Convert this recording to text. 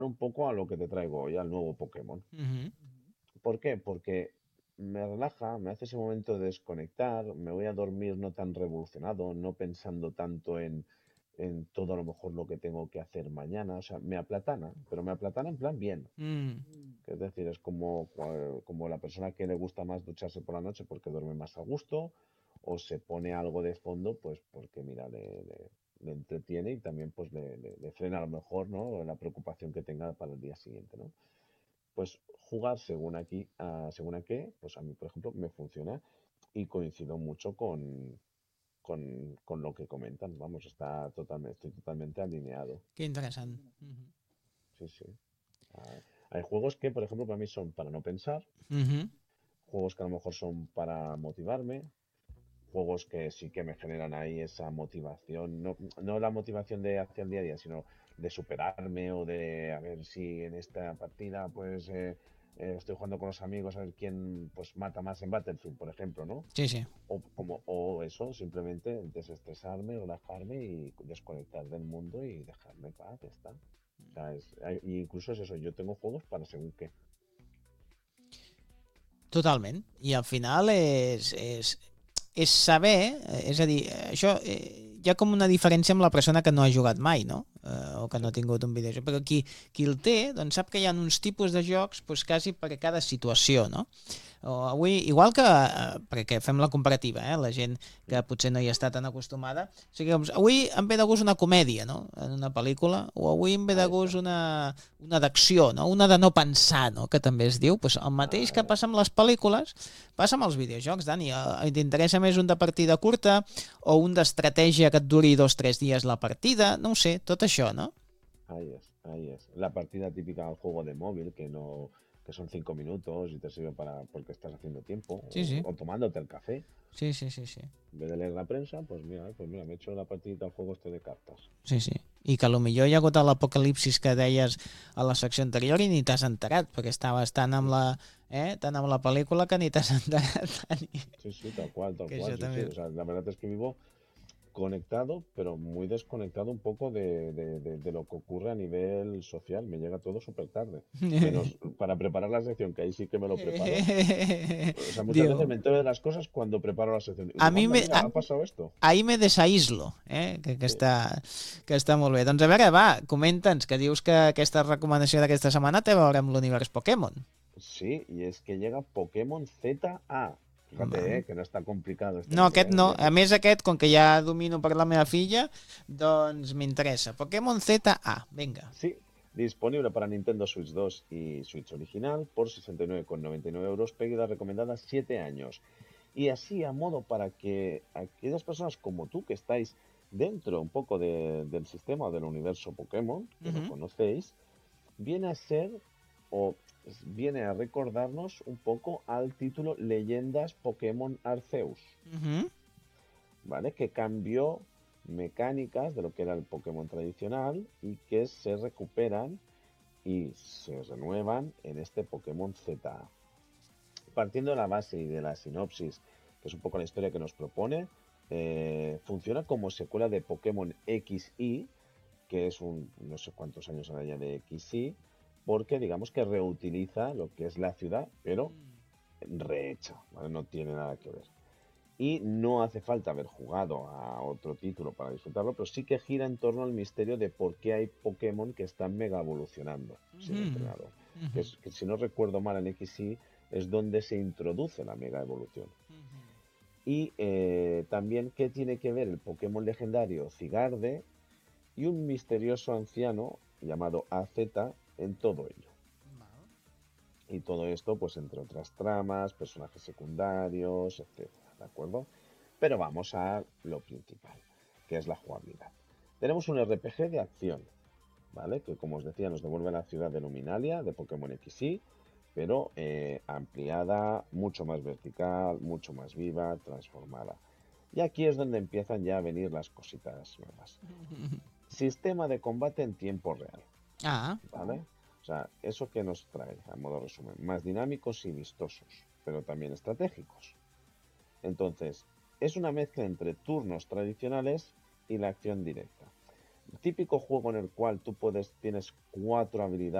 un poco a lo que te traigo hoy, al nuevo Pokémon. Ujú. ¿Por qué? Porque me relaja, me hace ese momento de desconectar, me voy a dormir no tan revolucionado, no pensando tanto en todo a lo mejor lo que tengo que hacer mañana. O sea, me aplatana, pero me aplatana en plan bien. Mm. Es decir, es como, como la persona que le gusta más ducharse por la noche porque duerme más a gusto, o se pone algo de fondo, pues porque mira, le entretiene y también pues le frena a lo mejor, ¿no? La preocupación que tenga para el día siguiente, ¿no? Pues jugar según aquí, según a qué, pues a mí, por ejemplo, me funciona y coincido mucho con lo que comentan. Vamos, estoy totalmente alineado. Que interessant. Sí, sí. Ah, hay juegos que, por ejemplo, para mí son para no pensar, Mhm. juegos que a lo mejor son para motivarme, juegos que sí que me generan ahí esa motivación, no la motivación de hacia el día a día, sino de superarme o de a ver si en esta partida pues estoy jugando con los amigos a ver quién pues mata más en Battlefield, por ejemplo, ¿no? Sí, sí. O eso, simplemente desestresarme, relajarme y desconectar del mundo y dejarme en paz, ya está. O sea, incluso es eso, yo tengo juegos para según qué. Totalment. I al final és saber, és a dir, això hi ha com una diferència amb la persona que no ha jugat mai, no? O que no Sí, ha tingut un videojoc. Però qui el té, doncs sap que hi ha uns tipus de jocs doncs, quasi per a cada situació, no? O avui, igual que, perquè fem la comparativa, la gent que mm, potser no hi està tan acostumada, o sigui, doncs, avui em ve de gust una comèdia, no?, en una pel·lícula, o avui em ve de ahí gust está. una d'acció, no?, una de no pensar, no?, que també es diu, doncs el mateix que Ah, passa amb les pel·lícules, passa amb els videojocs, Dani. T'interessa més un de partida curta o un d'estratègia que et duri 2 o 3 dies la partida, no ho sé, tot això, no? ahí es, ahí es. La partida típica del juego de móvil, que no, que son 5 minutos y te sirve para porque estás haciendo tiempo Sí, sí, o tomándote el café. sí, sí, sí, sí. En vez de leer la prensa, pues mira, me he hecho la partidita al juego este de cartas. Sí, sí. I que potser hi ha hagut l'apocalipsis que deies a la secció anterior i ni t'has enterat, perquè estaves Sí, tan amb la pel·lícula que ni t'has enterat, Dani. sí, sí, tal cual, tal Que cual, això sí, sí. també... O sea, la verdad es que vivo conectado, pero muy desconectado un poco de lo que ocurre a nivel social. Me llega todo súper tarde. Menos para preparar la sección, que ahí sí que me lo preparo. O sea, muchas veces Diu, me entero de las cosas cuando preparo la sección. Y a digo, mi anda, me, mira, ha pasado esto. ahir me desaïslo, Sí, que està molt bé. Doncs a veure, va, comenta'ns, que dius que aquesta recomanació d'aquesta setmana té a veure amb l'univers Pokémon. sí, y es que llega Pokémon ZA. Fíjate, Val. que no está complicado este No, nombre, aquest no. A ¿eh? més, aquest, com que ja domino per la meva filla, doncs m'interessa. Pokémon ZA, vinga. Sí, disponible para Nintendo Switch 2 y Switch original por 69,99 euros, pedido recomendada 7 años. Y así a modo para que aquellas personas como tú que estáis dentro un poco del sistema o del universo Pokémon, Uh que lo -huh. conocéis, viene a ser o viene a recordarnos un poco al título Leyendas Pokémon Arceus, Uh -huh. ¿vale? Que cambió mecánicas de lo que era el Pokémon tradicional y que se recuperan y se renuevan en este Pokémon Z. Partiendo de la base y de la sinopsis, que es un poco la historia que nos propone, funciona como secuela de Pokémon XY, que es un no sé cuántos años ahora ya de XY, porque digamos que reutiliza lo que es la ciudad, pero rehecha, ¿vale? No tiene nada que ver. Y no hace falta haber jugado a otro título para disfrutarlo, pero sí que gira en torno al misterio de por qué hay Pokémon que están mega evolucionando Uh sin -huh. entrenador. Uh -huh. Que si no recuerdo mal en XY es donde se introduce la mega evolución. Y también qué tiene que ver el Pokémon legendario Cigarde y un misterioso anciano llamado AZ en todo ello. Val. Y todo esto, pues entre otras tramas, personajes secundarios, etcétera, ¿de acuerdo? Pero vamos a lo principal, que es la jugabilidad. Tenemos un RPG de acción, ¿vale? Que como os decía nos devuelve a la ciudad de Luminalia, de Pokémon XY, pero ampliada, mucho más vertical, mucho más viva, transformada. Y aquí es donde empiezan ya a venir las cositas nuevas. Sistema de combate en tiempo real, Ah, ¿vale? O sea, eso que nos trae, a modo resumen, más dinámicos y vistosos, pero también estratégicos. Entonces, es una mezcla entre turnos tradicionales y la acción directa. típico juego en el cual tienes 4 habilidades